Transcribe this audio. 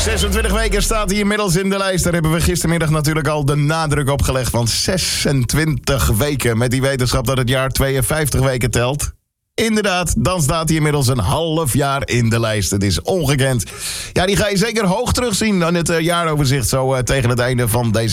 26 weken staat hij inmiddels in de lijst. Daar hebben we gistermiddag natuurlijk al de nadruk op gelegd. Want 26 weken met die wetenschap dat het jaar 52 weken telt. Inderdaad, dan staat hij inmiddels een half jaar in de lijst. Het is ongekend. Ja, die ga je zeker hoog terugzien aan het jaaroverzicht zo tegen het einde van deze